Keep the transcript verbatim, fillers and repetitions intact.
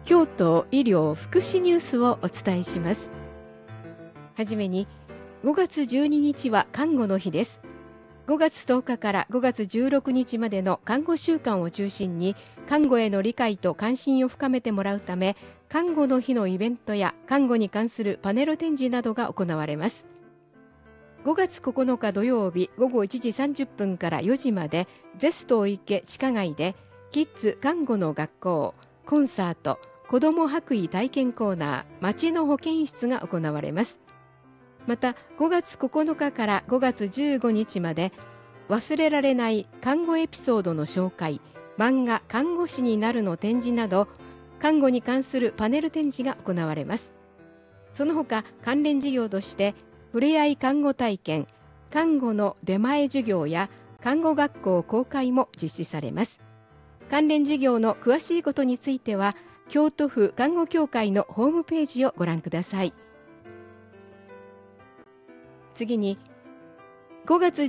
京都医療福祉ニュースをお伝えします。はじめに、ごがつじゅうににちは看護の日です。ごがつとおかからごがつじゅうろくにちまでの看護週間を中心に、看護への理解と関心を深めてもらうため、看護の日のイベントや看護に関するパネル展示などが行われます。ごがつここのか土曜日ごごいちじさんじゅっぷんからよじまで、ゼスト池地下街でキッズ看護の学校、コンサート、子ども白衣体験コーナー、町の保健室が行われます。またごがつここのかからごがつじゅうごにちまで、忘れられない看護エピソードの紹介、漫画看護師になるの展示など、看護に関するパネル展示が行われます。その他関連事業として、ふれあい看護体験、看護の出前授業や看護学校公開も実施されます。関連事業の詳しいことについては、京都府看護協会のホームページをご覧ください。次に、ごがつ